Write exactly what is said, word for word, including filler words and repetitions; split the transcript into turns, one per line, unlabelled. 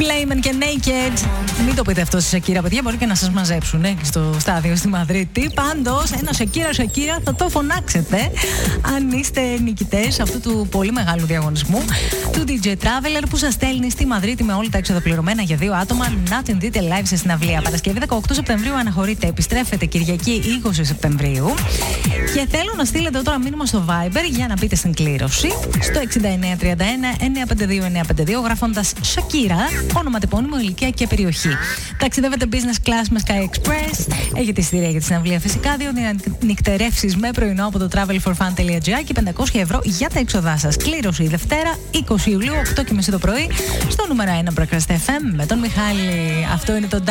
Clayman και Naked. Μην το πείτε αυτό στη Σακύρα, παιδιά, μπορεί και να σας μαζέψουν ε, στο στάδιο στη Μαδρίτη. Πάντως, ένα Σακύρα, Σακύρα θα το φωνάξετε αν είστε νικητές αυτού του πολύ μεγάλου διαγωνισμού του ντι τζέι Traveler που σας στέλνει στη Μαδρίτη με όλα τα έξοδα πληρωμένα για δύο άτομα να την δείτε live σε συναυλία. Παρασκευή δεκαοκτώ Σεπτεμβρίου αναχωρείτε, επιστρέφετε Κυριακή είκοσι Σεπτεμβρίου. Και θέλω να στείλετε τώρα μήνυμα στο Viber για να μπείτε στην κλήρωση στο εξήντα εννέα τριάντα ένα εννιακόσια πενήντα δύο εννιακόσια πενήντα δύο γράφοντας Σακύρα, όνομα, τεπώνυμο, ηλικία και περιοχή. Ταξιδεύετε business class με Sky Express. Έχετε εισιτήρια για τη συναυλία φυσικά. Δύο νυχτερεύσεις με πρωινό από το travel for fun τελεία τζι άρ και πεντακόσια ευρώ για τα έξοδά σας. Κλήρωση η Δευτέρα είκοσι Ιουλίου, οκτώ και μισή το πρωί, στο νούμερο ένα Breakfast εφ εμ με τον Μιχάλη. Αυτό είναι το